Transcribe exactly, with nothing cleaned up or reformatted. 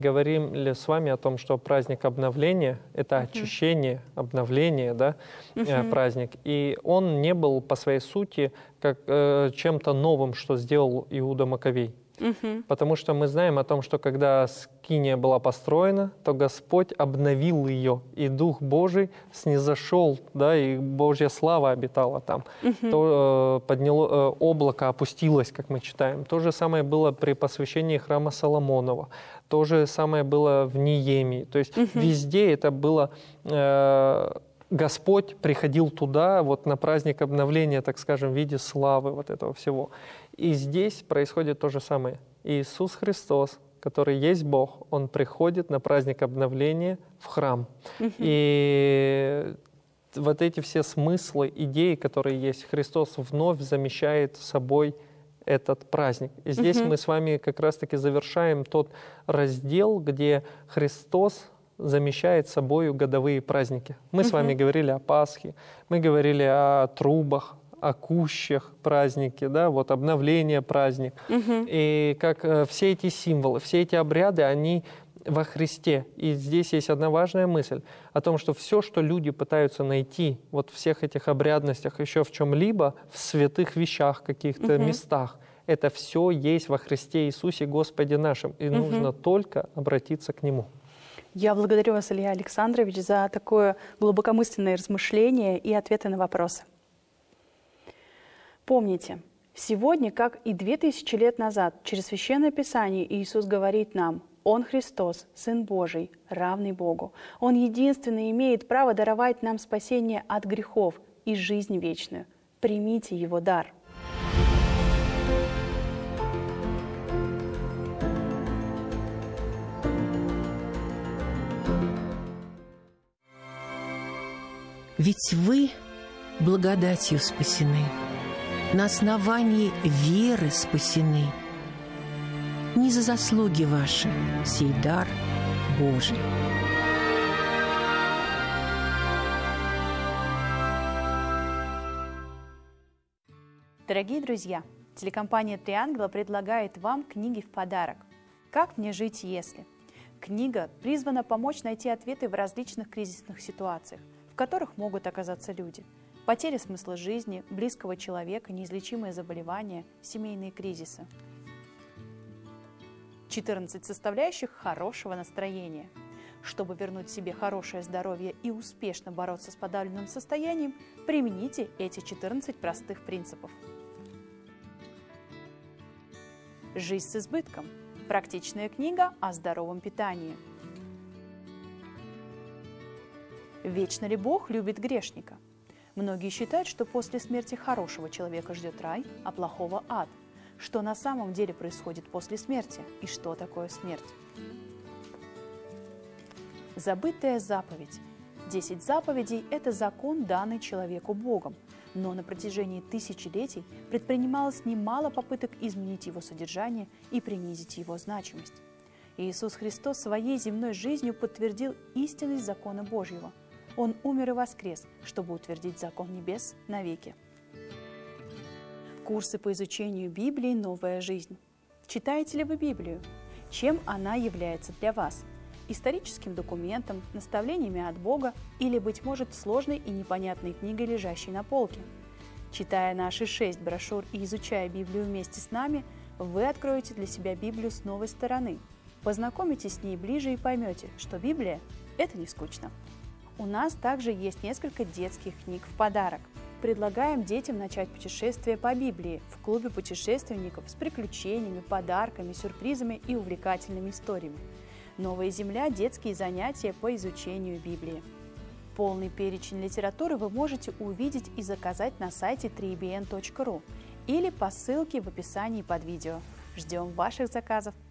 Говорим ли с вами о том, что праздник обновления — это uh-huh. очищение, обновление, да, uh-huh. праздник. И он не был по своей сути как э, чем-то новым, что сделал Иуда Маковей. Uh-huh. Потому что мы знаем о том, что когда скиния была построена, то Господь обновил ее, и Дух Божий снизошел, да, и Божья слава обитала там. Uh-huh. То э, подняло, э, облако опустилось, как мы читаем. То же самое было при посвящении храма Соломонова. То же самое было в Неемии. То есть uh-huh. везде это было... Э, Господь приходил туда, вот на праздник обновления, так скажем, в виде славы вот этого всего. И здесь происходит то же самое. Иисус Христос, который есть Бог, Он приходит на праздник обновления в храм. Uh-huh. И вот эти все смыслы, идеи, которые есть, Христос вновь замещает собой этот праздник. И здесь uh-huh. мы с вами как раз-таки завершаем тот раздел, где Христос замещает собою годовые праздники. Мы uh-huh. с вами говорили о Пасхе, мы говорили о трубах, о кущах праздники, да, вот обновление праздник. Uh-huh. И как э, все эти символы, все эти обряды, они во Христе. И здесь есть одна важная мысль о том, что все, что люди пытаются найти вот в всех этих обрядностях, еще в чем-либо, в святых вещах, каких-то uh-huh. местах, это все есть во Христе Иисусе Господе нашим. И uh-huh. нужно только обратиться к Нему. Я благодарю вас, Илья Александрович, за такое глубокомысленное размышление и ответы на вопросы. Помните, сегодня, как и две тысячи лет назад, через Священное Писание Иисус говорит нам: Он Христос, Сын Божий, равный Богу. Он единственный имеет право даровать нам спасение от грехов и жизнь вечную. Примите Его дар. Ведь вы благодатью спасены, на основании веры спасены. Не за заслуги ваши, сей дар Божий. Дорогие друзья, телекомпания «Три ангела» предлагает вам книги в подарок. «Как мне жить, если?». Книга призвана помочь найти ответы в различных кризисных ситуациях, в которых могут оказаться люди. Потеря смысла жизни, близкого человека, неизлечимые заболевания, семейные кризисы. четырнадцать составляющих хорошего настроения. Чтобы вернуть себе хорошее здоровье и успешно бороться с подавленным состоянием, примените эти четырнадцать простых принципов. «Жизнь с избытком». Практичная книга о здоровом питании. Вечно ли Бог любит грешника? Многие считают, что после смерти хорошего человека ждет рай, а плохого ад. Что на самом деле происходит после смерти и что такое смерть? Забытая заповедь. Десять заповедей – это закон, данный человеку Богом, но на протяжении тысячелетий предпринималось немало попыток изменить его содержание и принизить его значимость. Иисус Христос своей земной жизнью подтвердил истинность закона Божьего. Он умер и воскрес, чтобы утвердить закон небес навеки. Курсы по изучению Библии «Новая жизнь». Читаете ли вы Библию? Чем она является для вас? Историческим документом, наставлениями от Бога или, быть может, сложной и непонятной книгой, лежащей на полке? Читая наши шесть брошюр и изучая Библию вместе с нами, вы откроете для себя Библию с новой стороны. Познакомитесь с ней ближе и поймете, что Библия – это не скучно. У нас также есть несколько детских книг в подарок. Предлагаем детям начать путешествие по Библии в клубе путешественников с приключениями, подарками, сюрпризами и увлекательными историями. «Новая земля» – детские занятия по изучению Библии. Полный перечень литературы вы можете увидеть и заказать на сайте три би эн точка ру или по ссылке в описании под видео. Ждем ваших заказов!